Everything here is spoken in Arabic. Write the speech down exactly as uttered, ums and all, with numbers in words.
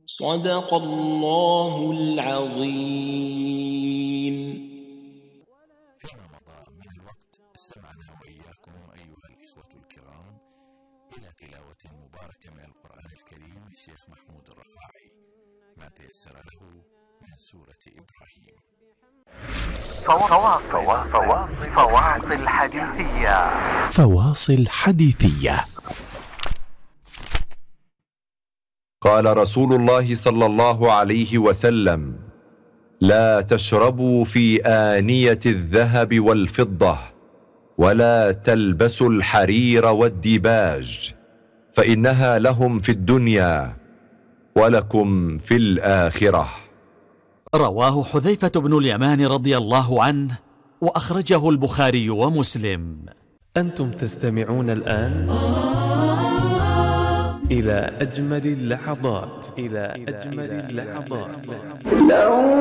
صدق الله العظيم. فيما مضى من الوقت استمعنا وإياكم أيها الإخوة الكرام إلى تلاوة مباركة من القرآن الكريم للشيخ محمود الرفاعي ما تيسر له من سورة إبراهيم. فواصل فواصل فواصل حديثية فواصل حديثية. قال رسول الله صلى الله عليه وسلم: لا تشربوا في آنية الذهب والفضة، ولا تلبسوا الحرير والديباج، فإنها لهم في الدنيا ولكم في الآخرة. رواه حذيفة بن اليمان رضي الله عنه، وأخرجه البخاري ومسلم. أنتم تستمعون الآن إلى أجمل اللحظات إلى أجمل اللحظات.